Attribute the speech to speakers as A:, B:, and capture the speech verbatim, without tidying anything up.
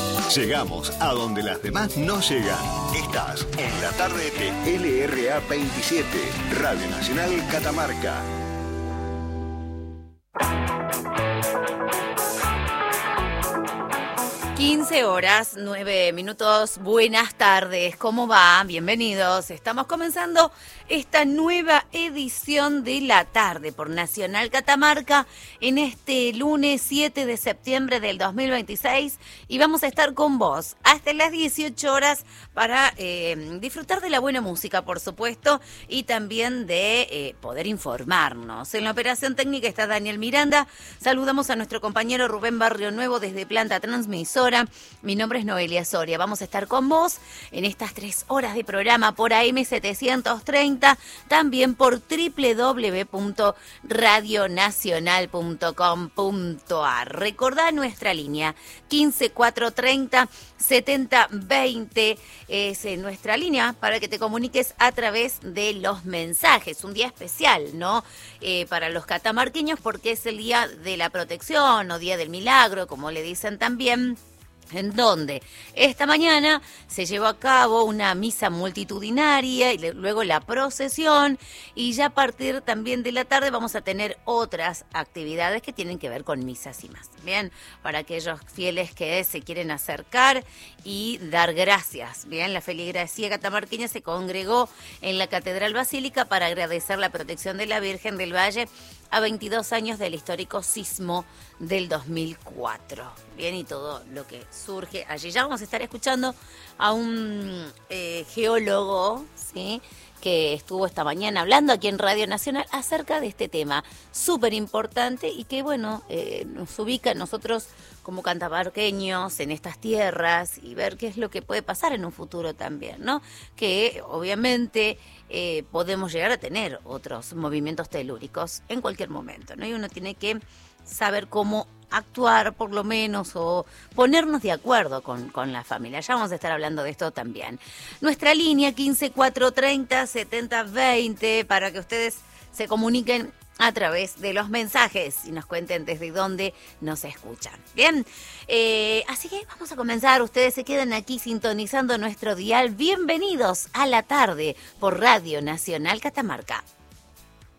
A: Llegamos a donde las demás no llegan. Estás en la tarde de L R A veintisiete, Radio Nacional Catamarca.
B: quince horas, nueve minutos. Buenas tardes, ¿cómo va? Bienvenidos. Estamos comenzando esta nueva edición de La Tarde por Nacional Catamarca en este lunes siete de septiembre del dos mil veintiséis y vamos a estar con vos hasta las dieciocho horas para eh, disfrutar de la buena música, por supuesto, y también de eh, poder informarnos. En la operación técnica está Daniel Miranda. Saludamos a nuestro compañero Rubén Barrio Nuevo desde Planta Transmisora. Mi nombre es Noelia Soria. Vamos a estar con vos en estas tres horas de programa por A M setecientos treinta, también por doble u doble u doble u punto radio nacional punto com punto a r. Recordá nuestra línea quince cuatrocientos treinta setenta veinte es nuestra línea para que te comuniques a través de los mensajes. Un día especial, ¿no? Eh, para los catamarqueños porque es el día de la protección o día del milagro, como le dicen también. En donde esta mañana se llevó a cabo una misa multitudinaria y luego la procesión, y ya a partir también de la tarde vamos a tener otras actividades que tienen que ver con misas y más. Bien, para aquellos fieles que se quieren acercar y dar gracias. Bien, la feligresía catamarqueña se congregó en la Catedral Basílica para agradecer la protección de la Virgen del Valle a veintidós años del histórico sismo del dos mil cuatro. Bien, y todo lo que surge allí. Ya vamos a estar escuchando a un eh, geólogo, ¿sí?, que estuvo esta mañana hablando aquí en Radio Nacional acerca de este tema súper importante y que, bueno, eh, nos ubica a nosotros como catamarqueños en estas tierras y ver qué es lo que puede pasar en un futuro también, ¿no? Que obviamente eh, podemos llegar a tener otros movimientos telúricos en cualquier momento, ¿no? Y uno tiene que saber cómo actuar por lo menos o ponernos de acuerdo con, con la familia. Ya vamos a estar hablando de esto también. Nuestra línea quince cuatrocientos treinta setenta veinte para que ustedes se comuniquen a través de los mensajes y nos cuenten desde dónde nos escuchan. Bien, eh, así que vamos a comenzar. Ustedes se quedan aquí sintonizando nuestro dial. Bienvenidos a La Tarde por Radio Nacional Catamarca.